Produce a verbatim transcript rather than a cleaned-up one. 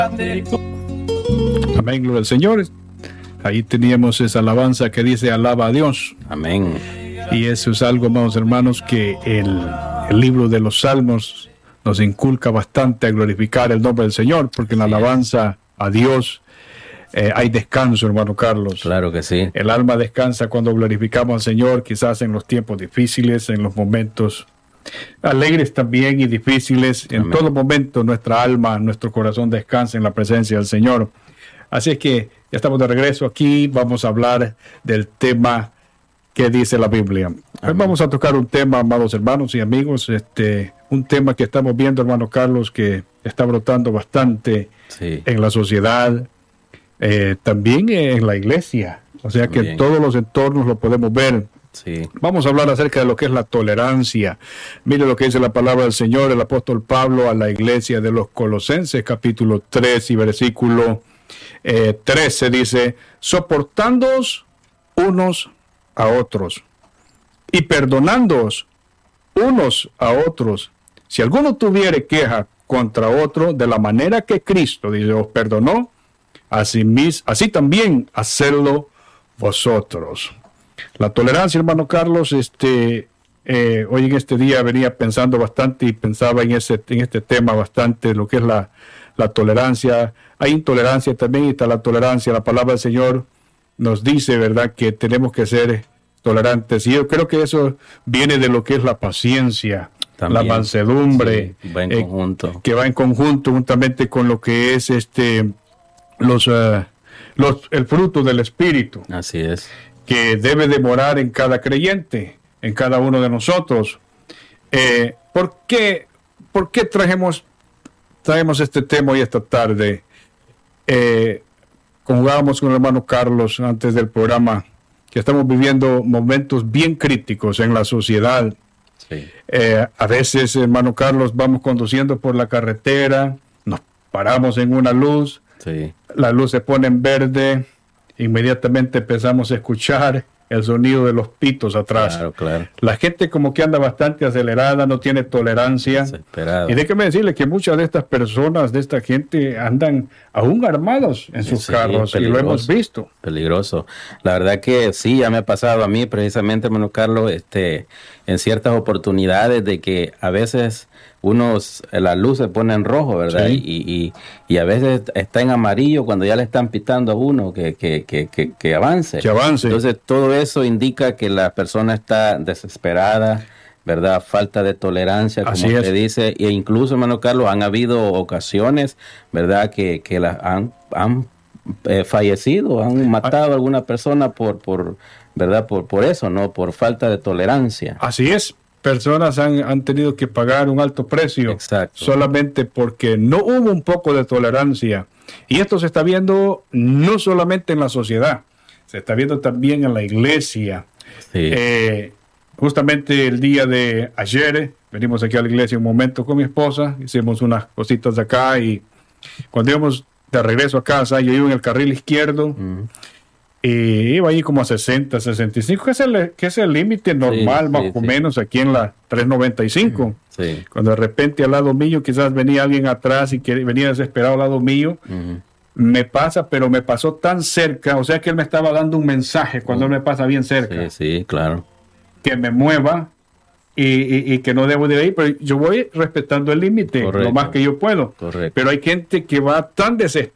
Amén, gloria al Señor. Ahí teníamos esa alabanza que dice alaba a Dios. Amén. Y eso es algo, amados hermanos, que el, el libro de los Salmos nos inculca bastante a glorificar el nombre del Señor, porque en la alabanza a Dios eh, hay descanso, hermano Carlos. Claro que sí. El alma descansa cuando glorificamos al Señor, quizás en los tiempos difíciles, en los momentos alegres también y difíciles. En Amén. todo momento nuestra alma, nuestro corazón descansa en la presencia del Señor. Así es que ya estamos de regreso aquí. Vamos a hablar del tema que dice la Biblia. Hoy vamos a tocar un tema, amados hermanos y amigos, este, un tema que estamos viendo, hermano Carlos, que está brotando bastante Sí. en la sociedad, eh, también en la iglesia. O sea que También. en todos los entornos lo podemos ver. Sí. Vamos a hablar acerca de lo que es la tolerancia. Mire lo que dice la palabra del Señor, el apóstol Pablo a la iglesia de los Colosenses, capítulo tres y versículo eh, trece, dice: soportándoos unos a otros y perdonándoos unos a otros, si alguno tuviere queja contra otro, de la manera que Cristo, dice, os perdonó, así, mis, así también hacedlo vosotros. La tolerancia, hermano Carlos, este, eh, hoy en este día venía pensando bastante y pensaba en, ese, en este tema bastante, lo que es la, la tolerancia. Hay intolerancia también, y está la tolerancia. La palabra del Señor nos dice, ¿verdad?, que tenemos que ser tolerantes. Y yo creo que eso viene de lo que es la paciencia, También. la mansedumbre, Sí, va en eh, conjunto. que va en conjunto juntamente con lo que es este los, uh, los el fruto del Espíritu, Así es. que debe de morar en cada creyente, en cada uno de nosotros. Eh, ¿por qué, por qué trajemos, traemos este tema hoy esta tarde? Eh, conjugábamos con el hermano Carlos antes del programa que estamos viviendo momentos bien críticos en la sociedad. Sí. Eh, a veces, hermano Carlos, vamos conduciendo por la carretera, nos paramos en una luz, Sí. la luz se pone en verde, inmediatamente empezamos a escuchar el sonido de los pitos atrás. Claro, claro. La gente como que anda bastante acelerada, no tiene tolerancia. Desesperado. Y déjeme decirle que muchas de estas personas, de esta gente, andan aún armados en sus Sí, carros, y lo peligroso. hemos visto. Peligroso. La verdad que sí, ya me ha pasado a mí precisamente, hermano Carlos, este, en ciertas oportunidades de que a veces unos, la luz se pone en rojo, ¿verdad? Sí. Y, y, y a veces está en amarillo cuando ya le están pitando a uno que, que, que, que, que avance. Que avance. Entonces todo eso indica que la persona está desesperada, ¿verdad? Falta de tolerancia, como Así usted es. dice. E incluso, hermano Carlos, han habido ocasiones, ¿verdad? Que, que las han, han eh, fallecido, han matado a alguna persona por, por ¿verdad? Por, por eso, ¿no? Por falta de tolerancia. Así es. Personas han, han tenido que pagar un alto precio. Exacto. Solamente porque no hubo un poco de tolerancia. Y esto se está viendo no solamente en la sociedad, se está viendo también en la iglesia. Sí. Eh, justamente el día de ayer, venimos aquí a la iglesia un momento con mi esposa, hicimos unas cositas de acá, y cuando íbamos de regreso a casa, yo iba en el carril izquierdo, Mm. y iba ahí como a sesenta, sesenta y cinco, que es el, que es el límite normal, Sí, más sí, o sí. menos aquí en la tres noventa y cinco. Sí. Cuando de repente al lado mío quizás venía alguien atrás y que venía desesperado al lado mío, Ujú. me pasa, pero me pasó tan cerca, o sea que él me estaba dando un mensaje cuando él me pasa bien cerca, Sí, sí, claro. que me mueva y, y- y que no debo de ir, pero yo voy respetando el límite Correcto. lo más que yo puedo. Correcto. Pero hay gente que va tan